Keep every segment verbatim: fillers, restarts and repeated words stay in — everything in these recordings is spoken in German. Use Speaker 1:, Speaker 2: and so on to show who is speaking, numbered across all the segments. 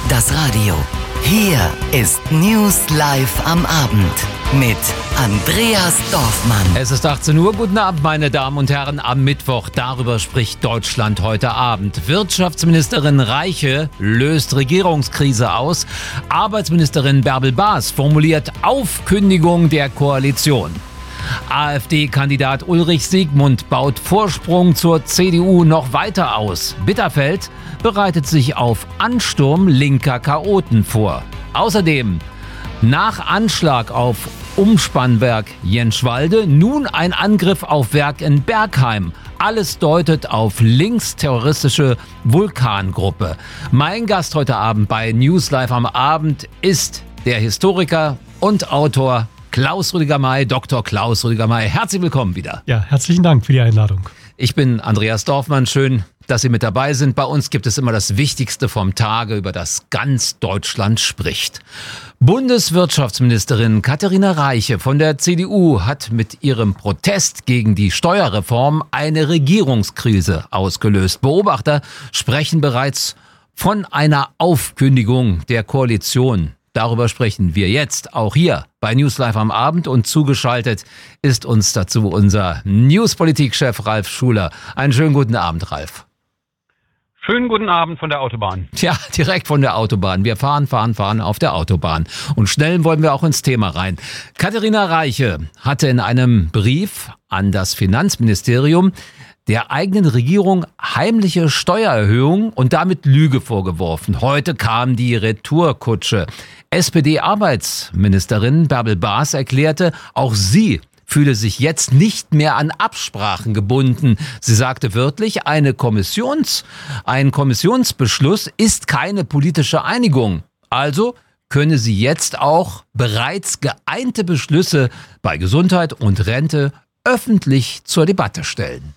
Speaker 1: das Radio. Hier ist News Live am Abend mit Andreas Dorfmann.
Speaker 2: Es ist achtzehn Uhr. Guten Abend, meine Damen und Herren. Am Mittwoch, darüber spricht Deutschland heute Abend. Wirtschaftsministerin Reiche löst Regierungskrise aus. Arbeitsministerin Bärbel Baas formuliert Aufkündigung der Koalition. AfD-Kandidat Ulrich Siegmund baut Vorsprung zur C D U noch weiter aus. Bitterfeld bereitet sich auf Ansturm linker Chaoten vor. Außerdem nach Anschlag auf Umspannwerk Jenschwalde nun ein Angriff auf Werk in Bergheim. Alles deutet auf linksterroristische Vulkangruppe. Mein Gast heute Abend bei News Live am Abend ist der Historiker und Autor Klaus Rüdiger May, Doktor Klaus Rüdiger May. Herzlich willkommen wieder.
Speaker 3: Ja, herzlichen Dank für die Einladung.
Speaker 2: Ich bin Andreas Dorfmann. Schön, dass Sie mit dabei sind. Bei uns gibt es immer das Wichtigste vom Tage, über das ganz Deutschland spricht. Bundeswirtschaftsministerin Katharina Reiche von der C D U hat mit ihrem Protest gegen die Steuerreform eine Regierungskrise ausgelöst. Beobachter sprechen bereits von einer Aufkündigung der Koalition. Darüber sprechen wir jetzt auch hier bei News Live am Abend, und zugeschaltet ist uns dazu unser Newspolitik-Chef Ralf Schuler. Einen schönen guten Abend, Ralf.
Speaker 4: Schönen guten Abend von der Autobahn.
Speaker 2: Tja, direkt von der Autobahn. Wir fahren, fahren, fahren auf der Autobahn. Und schnell wollen wir auch ins Thema rein. Katharina Reiche hatte in einem Brief an das Finanzministerium der eigenen Regierung heimliche Steuererhöhung und damit Lüge vorgeworfen. Heute kam die Retourkutsche. S P D-Arbeitsministerin Bärbel Baas erklärte, auch sie fühle sich jetzt nicht mehr an Absprachen gebunden. Sie sagte wörtlich, eine Kommissions, ein Kommissionsbeschluss ist keine politische Einigung. Also könne sie jetzt auch bereits geeinte Beschlüsse bei Gesundheit und Rente öffentlich zur Debatte stellen.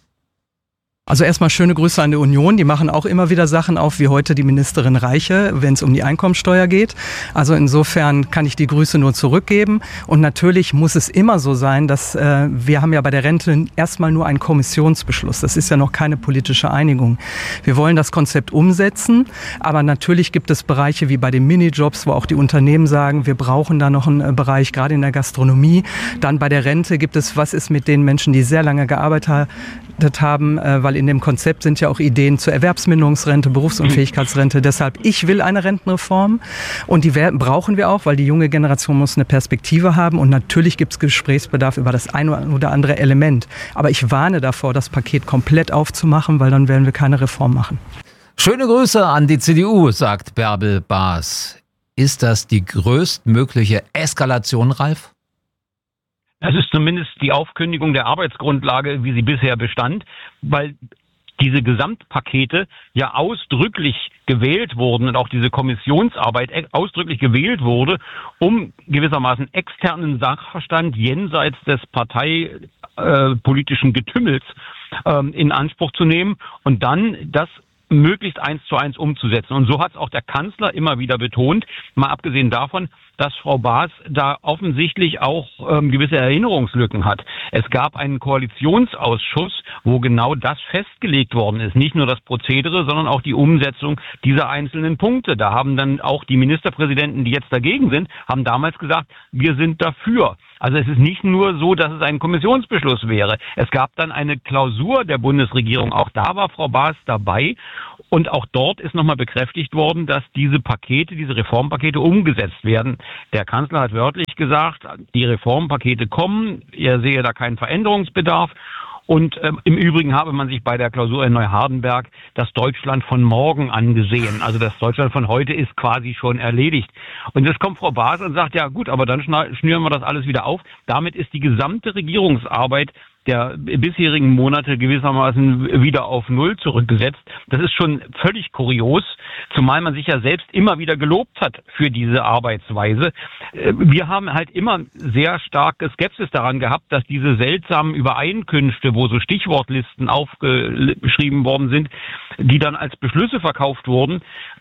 Speaker 3: Also erstmal schöne Grüße an die Union. Die machen auch immer wieder Sachen auf, wie heute die Ministerin Reiche, wenn es um die Einkommensteuer geht. Also insofern kann ich die Grüße nur zurückgeben. Und natürlich muss es immer so sein, dass äh, wir haben ja bei der Rente erstmal nur einen Kommissionsbeschluss. Das ist ja noch keine politische Einigung. Wir wollen das Konzept umsetzen, aber natürlich gibt es Bereiche wie bei den Minijobs, wo auch die Unternehmen sagen, wir brauchen da noch einen Bereich, gerade in der Gastronomie. Dann bei der Rente gibt es, was ist mit den Menschen, die sehr lange gearbeitet haben, äh, weil in dem Konzept sind ja auch Ideen zur Erwerbsminderungsrente, Berufsunfähigkeitsrente. Deshalb, ich will eine Rentenreform, und die brauchen wir auch, weil die junge Generation muss eine Perspektive haben, und natürlich gibt es Gesprächsbedarf über das eine oder andere Element. Aber ich warne davor, das Paket komplett aufzumachen, weil dann werden wir keine Reform machen.
Speaker 2: Schöne Grüße an die C D U, sagt Bärbel Baas. Ist das die größtmögliche Eskalation, Ralf?
Speaker 4: Das ist zumindest die Aufkündigung der Arbeitsgrundlage, wie sie bisher bestand, weil diese Gesamtpakete ja ausdrücklich gewählt wurden und auch diese Kommissionsarbeit ausdrücklich gewählt wurde, um gewissermaßen externen Sachverstand jenseits des parteipolitischen Getümmels ähm, in Anspruch zu nehmen und dann das möglichst eins zu eins umzusetzen. Und so hat es auch der Kanzler immer wieder betont, mal abgesehen davon, dass Frau Baas da offensichtlich auch ähm, gewisse Erinnerungslücken hat. Es gab einen Koalitionsausschuss, wo genau das festgelegt worden ist. Nicht nur das Prozedere, sondern auch die Umsetzung dieser einzelnen Punkte. Da haben dann auch die Ministerpräsidenten, die jetzt dagegen sind, haben damals gesagt, wir sind dafür. Also es ist nicht nur so, dass es ein Kommissionsbeschluss wäre. Es gab dann eine Klausur der Bundesregierung. Auch da war Frau Baas dabei. Und auch dort ist nochmal bekräftigt worden, dass diese Pakete, diese Reformpakete umgesetzt werden. Der Kanzler hat wörtlich gesagt, die Reformpakete kommen, er sehe da keinen Veränderungsbedarf. Und ähm, im Übrigen habe man sich bei der Klausur in Neuhardenberg das Deutschland von morgen angesehen. Also das Deutschland von heute ist quasi schon erledigt. Und jetzt kommt Frau Baas und sagt, ja gut, aber dann schnüren wir das alles wieder auf. Damit ist die gesamte Regierungsarbeit der bisherigen Monate gewissermaßen wieder auf Null zurückgesetzt. Das ist schon völlig kurios, zumal man sich ja selbst immer wieder gelobt hat für diese Arbeitsweise. Wir haben halt immer sehr starke Skepsis daran gehabt, dass diese seltsamen Übereinkünfte, wo so Stichwortlisten aufgeschrieben worden sind, die dann als Beschlüsse verkauft wurden, dass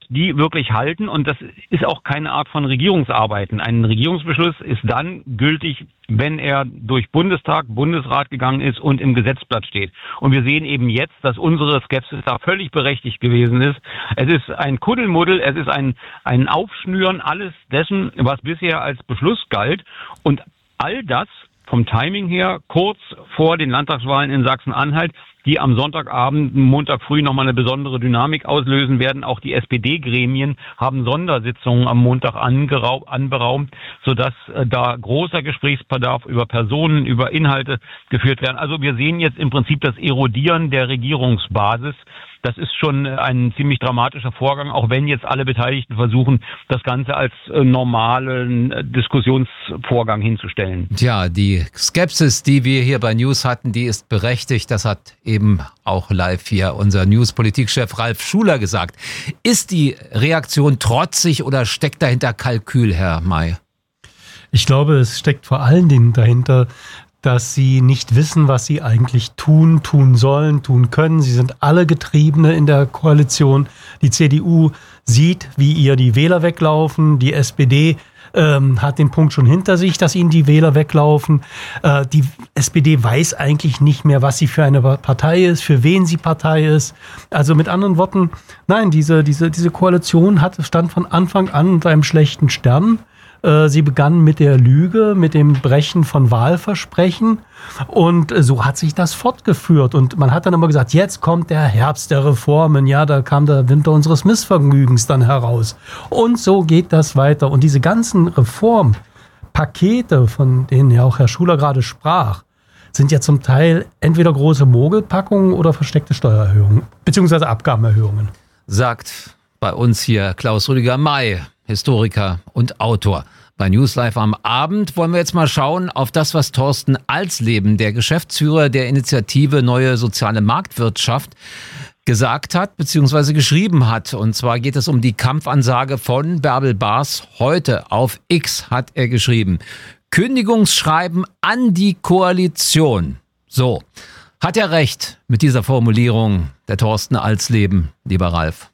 Speaker 4: die wirklich halten. Und das ist auch keine Art von Regierungsarbeiten. Ein Regierungsbeschluss ist dann gültig, wenn er durch Bundestag, Bundesrat gegangen ist und im Gesetzblatt steht. Und wir sehen eben jetzt, dass unsere Skepsis da völlig berechtigt gewesen ist. Es ist ein Kuddelmuddel, es ist ein, ein Aufschnüren alles dessen, was bisher als Beschluss galt. Und all das vom Timing her kurz vor den Landtagswahlen in Sachsen-Anhalt, die am Sonntagabend, Montag früh nochmal eine besondere Dynamik auslösen werden. Auch die S P D-Gremien haben Sondersitzungen am Montag angerau- anberaumt, sodass äh, da großer Gesprächsbedarf über Personen, über Inhalte geführt werden. Also wir sehen jetzt im Prinzip das Erodieren der Regierungsbasis. Das ist schon ein ziemlich dramatischer Vorgang, auch wenn jetzt alle Beteiligten versuchen, das Ganze als äh, normalen äh, Diskussionsvorgang hinzustellen.
Speaker 2: Tja, die Skepsis, die wir hier bei News hatten, die ist berechtigt. Das hat eben auch live hier unser News-Politikchef Ralf Schuler gesagt. Ist die Reaktion trotzig oder steckt dahinter Kalkül, Herr May?
Speaker 5: Ich glaube, es steckt vor allen Dingen dahinter, dass sie nicht wissen, was sie eigentlich tun, tun sollen, tun können. Sie sind alle Getriebene in der Koalition. Die C D U sieht, wie ihr die Wähler weglaufen. Die S P D ähm, hat den Punkt schon hinter sich, dass ihnen die Wähler weglaufen. Äh, die S P D weiß eigentlich nicht mehr, was sie für eine Partei ist, für wen sie Partei ist. Also mit anderen Worten, nein, diese, diese, diese Koalition hat, stand von Anfang an unter einem schlechten Stern. Sie begann mit der Lüge, mit dem Brechen von Wahlversprechen und so hat sich das fortgeführt. Und man hat dann immer gesagt, jetzt kommt der Herbst der Reformen, ja, da kam der Winter unseres Missvergnügens dann heraus. Und so geht das weiter. Und diese ganzen Reformpakete, von denen ja auch Herr Schuler gerade sprach, sind ja zum Teil entweder große Mogelpackungen oder versteckte Steuererhöhungen, beziehungsweise Abgabenerhöhungen.
Speaker 2: Sagt bei uns hier Klaus Rüdiger May, Historiker und Autor. Bei News Live am Abend wollen wir jetzt mal schauen auf das, was Thorsten Alsleben, der Geschäftsführer der Initiative Neue Soziale Marktwirtschaft, gesagt hat bzw. geschrieben hat. Und zwar geht es um die Kampfansage von Bärbel Baas. Heute auf X hat er geschrieben: Kündigungsschreiben an die Koalition. So, hat er recht mit dieser Formulierung, der Thorsten Alsleben, lieber Ralf?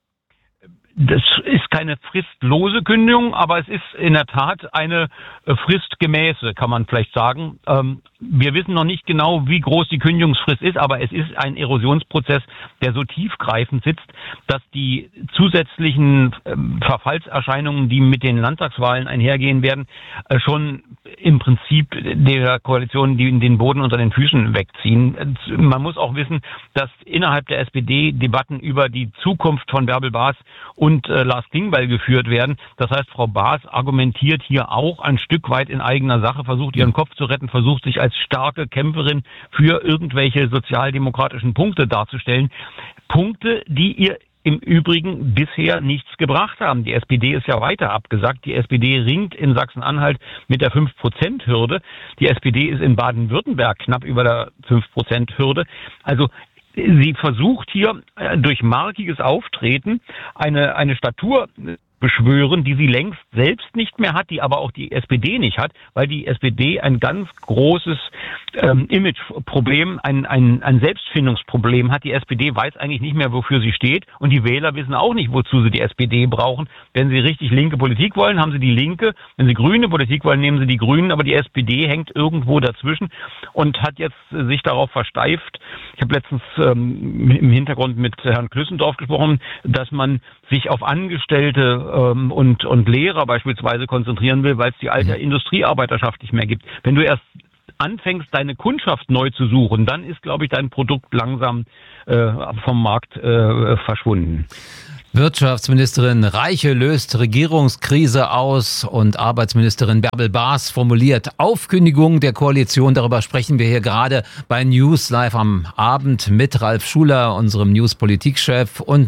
Speaker 4: Das ist keine fristlose Kündigung, aber es ist in der Tat eine fristgemäße, kann man vielleicht sagen. Wir wissen noch nicht genau, wie groß die Kündigungsfrist ist, aber es ist ein Erosionsprozess, der so tiefgreifend sitzt, dass die zusätzlichen Verfallserscheinungen, die mit den Landtagswahlen einhergehen werden, schon im Prinzip der Koalition die den Boden unter den Füßen wegziehen. Man muss auch wissen, dass innerhalb der S P D Debatten über die Zukunft von Bärbel Baas und äh, Lars Klingbeil geführt werden. Das heißt, Frau Baas argumentiert hier auch ein Stück weit in eigener Sache, versucht ihren Kopf zu retten, versucht sich als starke Kämpferin für irgendwelche sozialdemokratischen Punkte darzustellen. Punkte, die ihr im Übrigen bisher nichts gebracht haben. Die S P D ist ja weiter abgesagt. Die S P D ringt in Sachsen-Anhalt mit der fünf Prozent Hürde. Die S P D ist in Baden-Württemberg knapp über der fünf Prozent Hürde. Also sie versucht hier durch markiges Auftreten eine, eine Statur beschwören, die sie längst selbst nicht mehr hat, die aber auch die S P D nicht hat, weil die S P D ein ganz großes ähm, Imageproblem, ein, ein, ein Selbstfindungsproblem hat. Die S P D weiß eigentlich nicht mehr, wofür sie steht und die Wähler wissen auch nicht, wozu sie die S P D brauchen. Wenn sie richtig linke Politik wollen, haben sie die Linke. Wenn sie grüne Politik wollen, nehmen sie die Grünen, aber die S P D hängt irgendwo dazwischen und hat jetzt sich darauf versteift. Ich habe letztens ähm, im Hintergrund mit Herrn Klüssendorf gesprochen, dass man sich auf Angestellte ähm, und, und Lehrer beispielsweise konzentrieren will, weil es die alte Industriearbeiterschaft nicht mehr gibt. Wenn du erst anfängst, deine Kundschaft neu zu suchen, dann ist, glaube ich, dein Produkt langsam äh, vom Markt äh, verschwunden.
Speaker 2: Wirtschaftsministerin Reiche löst Regierungskrise aus und Arbeitsministerin Bärbel Baas formuliert Aufkündigung der Koalition. Darüber sprechen wir hier gerade bei News Live am Abend mit Ralf Schuler, unserem News-Politikchef, und